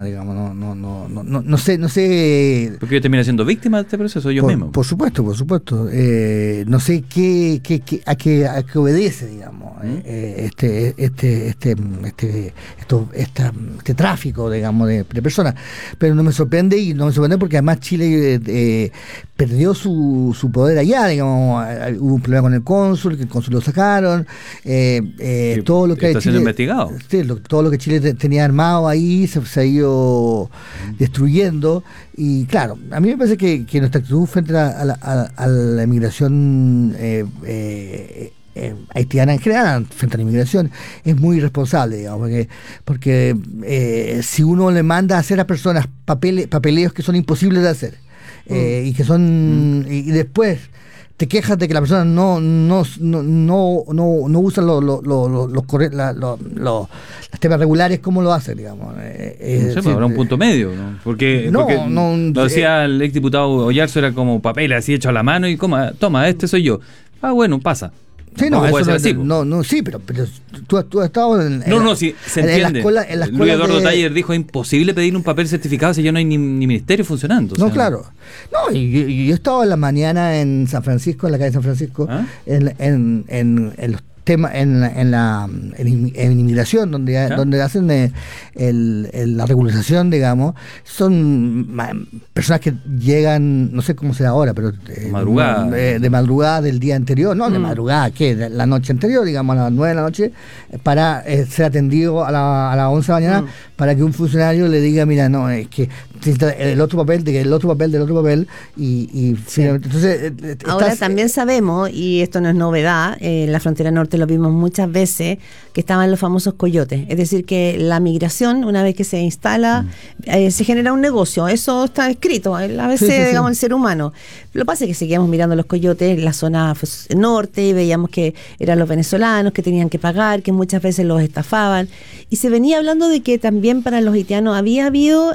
personas, digamos, no sé. Porque ellos terminan siendo víctimas de este proceso ellos mismos. Por supuesto. No sé a qué obedece, digamos, este tráfico, digamos, de personas. Pero no me sorprende porque además Chile perdió su poder allá, digamos. Hubo un problema con el cónsul, que el cónsul lo sacaron. Todo lo que está siendo investigado. Sí, todo lo que Chile tenía armado ahí se ha ido destruyendo. Y claro, a mí me parece que nuestra actitud frente a la inmigración haitiana en general, frente a la inmigración, es muy irresponsable, digamos, porque si uno le manda a hacer a personas papeleos que son imposibles de hacer, y que son y después te quejas de que la persona no usa los temas regulares, ¿cómo lo hace, digamos? No sé, habrá un punto medio, ¿no? Porque lo decía el exdiputado Oyarzo, era como papel así hecho a la mano y toma, este soy yo. Bueno, pasa. Sí, sí, pero tú has estado en sí, se entiende. En la escuela Luis Eduardo Taller dijo, es imposible pedir un papel certificado si ya no hay ni ministerio funcionando. Claro. No, y yo he estado en la mañana en San Francisco, en la calle San Francisco, en los temas, en inmigración, donde hacen la regularización, digamos. Son personas que llegan, no sé cómo será ahora, pero de madrugada del día anterior, de madrugada, de la noche anterior, digamos, a las 9 de la noche, para ser atendido a las 11 de la mañana, para que un funcionario le diga, mira, no, es que el otro papel, y sí. Entonces ahora también sabemos, y esto no es novedad, en la frontera norte lo vimos muchas veces, que estaban los famosos coyotes, es decir, que la migración, una vez que se instala, se genera un negocio, eso está escrito, a veces, digamos, el ser humano. Lo que pasa es que seguíamos mirando los coyotes en la zona norte y veíamos que eran los venezolanos que tenían que pagar, que muchas veces los estafaban, y se venía hablando de que también para los haitianos había habido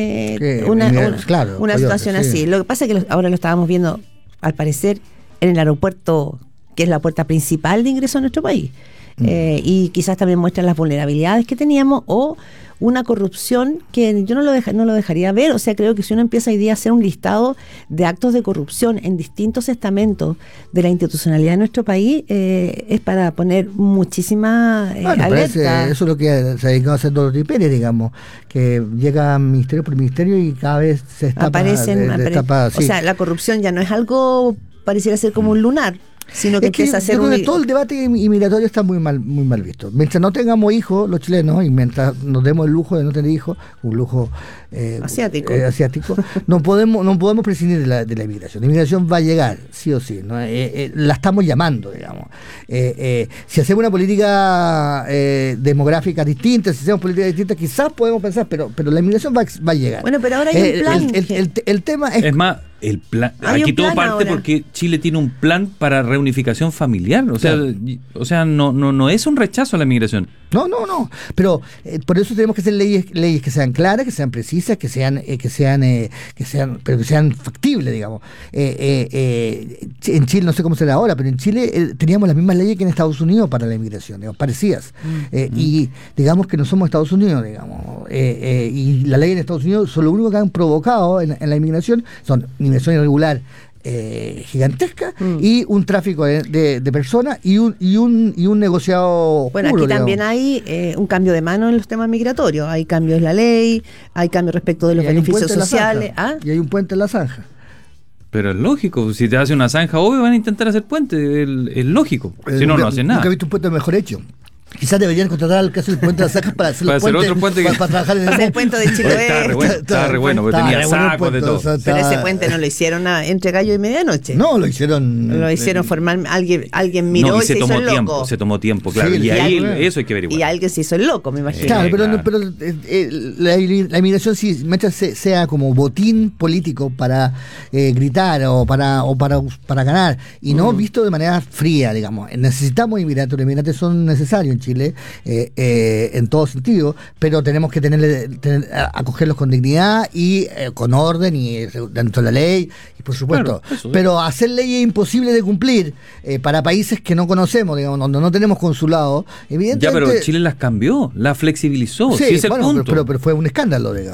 una situación así. Lo que pasa es que ahora lo estábamos viendo, al parecer, en el aeropuerto, que es la puerta principal de ingreso a nuestro país. Y quizás también muestran las vulnerabilidades que teníamos o una corrupción que yo no lo dejaría ver. O sea, creo que si uno empieza hoy día a hacer un listado de actos de corrupción en distintos estamentos de la institucionalidad de nuestro país, es para poner muchísima alerta. Eso es lo que se ha dedicado a hacer Dorothy Pérez, digamos, que llega ministerio por ministerio y cada vez se destapa. O sea, la corrupción ya no es algo, pareciera ser como un lunar, sino que empieza a ser todo el debate inmigratorio está muy mal visto. Mientras no tengamos hijos los chilenos, y mientras nos demos el lujo de no tener hijos, un lujo asiático, no podemos prescindir de la inmigración. La inmigración va a llegar, sí o sí, ¿no? La estamos llamando, digamos. Si hacemos una política demográfica distinta, si hacemos políticas distintas, quizás podemos pensar, pero la inmigración va a llegar. Bueno, pero ahora hay un plan. El tema es más, el plan, aquí todo parte ahora, porque Chile tiene un plan para reunificación familiar, o sea, no es un rechazo a la migración. No, pero por eso tenemos que hacer leyes que sean claras, que sean precisas, que sean factibles, digamos. En Chile, no sé cómo será ahora, pero en Chile teníamos las mismas leyes que en Estados Unidos para la inmigración, digamos, parecidas. Y digamos que no somos Estados Unidos, digamos. Y las leyes en Estados Unidos son lo único que han provocado en la inmigración, son inmigración irregular gigantesca y un tráfico de personas y un negociado. Bueno, aquí también hay un cambio de mano en los temas migratorios. Hay cambios en la ley, hay cambios respecto de los beneficios sociales. Y hay un puente en la zanja. Pero es lógico, si te hace una zanja, obvio van a intentar hacer puente, es lógico. Si no hacen nada. Nunca he visto un puente mejor hecho. Quizás deberían contratar al caso del puente de las Zanjas para hacer otro puente para trabajar en el puente de Chiloé. Estaba re bueno, porque tenía sacos de todo. Pero ese puente no lo hicieron entre gallo y medianoche. No, lo hicieron formal. Alguien miró y se hizo el loco. Se tomó tiempo, claro. Sí, y ahí eso hay que averiguar. Y alguien se hizo el loco, me imagino. Claro, pero la inmigración sí, mientras sea como botín político para gritar o para ganar, y no visto de manera fría, digamos. Necesitamos inmigrantes, los inmigrantes son necesarios en Chile, en todo sentido, pero tenemos que acogerlos con dignidad y con orden y dentro de la ley, y por supuesto, claro, pero hacer leyes imposibles de cumplir para países que no conocemos, digamos, donde no tenemos consulado, evidentemente. Ya, pero Chile las cambió, las flexibilizó, sí, es el punto. Pero fue un escándalo, digamos.